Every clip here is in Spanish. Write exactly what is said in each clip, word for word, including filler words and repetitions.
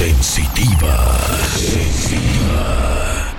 Sensitiva. Sensitiva.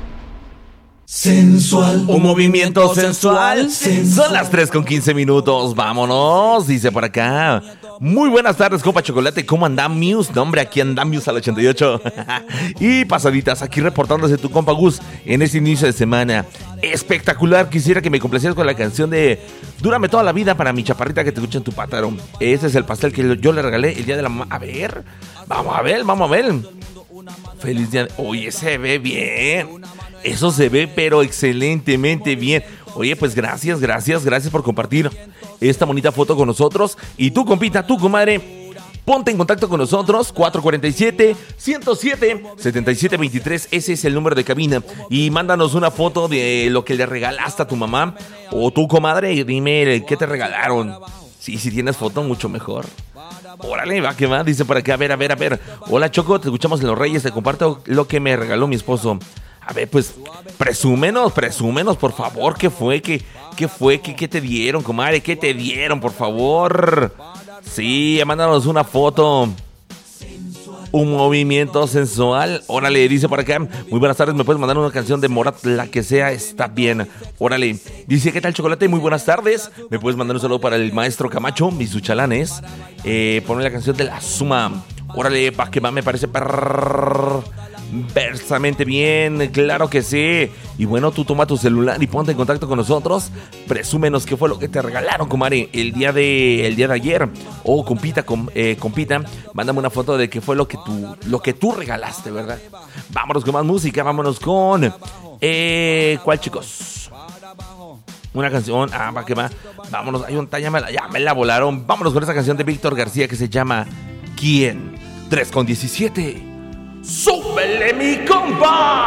Sensual. Un movimiento sensual. Sensual. Son las tres con quince minutos. Vámonos, dice por acá. Muy buenas tardes, compa Chocolate. ¿Cómo andamos? No, hombre, aquí andamos al ochenta y ocho. Y pasaditas, aquí reportándose tu compa Gus en este inicio de semana. Espectacular. Quisiera que me complacieras con la canción de Dúrame toda la vida para mi chaparrita que te escucha en tu pátaro. Ese es el pastel que yo le regalé el día de la mamá. A ver, vamos a ver, vamos a ver. Feliz día. Oye, se ve bien. Eso se ve, pero excelentemente bien. Oye, pues gracias, gracias, gracias por compartir esta bonita foto con nosotros. Y tú, compita, tú, comadre, ponte en contacto con nosotros. Cuatro cuatro siete, uno cero siete, siete siete dos tres. Ese es el número de cabina. Y mándanos una foto de lo que le regalaste a tu mamá. O tú, comadre, y dime qué te regalaron. Sí, si tienes foto, mucho mejor. Órale, va que va, dice por acá, a ver, a ver, a ver. Hola, Choco, te escuchamos en Los Reyes, te comparto lo que me regaló mi esposo. A ver, pues, presúmenos, presúmenos, por favor, ¿qué fue? ¿Qué, qué fue? ¿Qué, qué te dieron, comadre? ¿Qué te dieron, por favor? Sí, mándanos una foto. Un movimiento sensual. Órale, dice por acá. Muy buenas tardes, ¿me puedes mandar una canción de Morat? La que sea, está bien. Órale, dice, ¿qué tal, Chocolate? Muy buenas tardes. ¿Me puedes mandar un saludo para el maestro Camacho, mis chalanes? Eh, ponme la canción de La Suma. Órale, pa' que va, me parece perr... versamente bien, claro que sí. Y bueno, tú toma tu celular y ponte en contacto con nosotros. Presúmenos qué fue lo que te regalaron, comadre, el día de el día de ayer. O compita, com, eh, compita, mándame una foto de qué fue lo que tú lo que tú regalaste, ¿verdad? Vámonos con más música, vámonos con eh, ¿cuál, chicos? Una canción, ah, va que va. Vámonos, hay un ya me la, ya me la volaron. Vámonos con esa canción de Víctor García que se llama ¿Quién? tres con diecisiete. ¡Súbele, mi compa!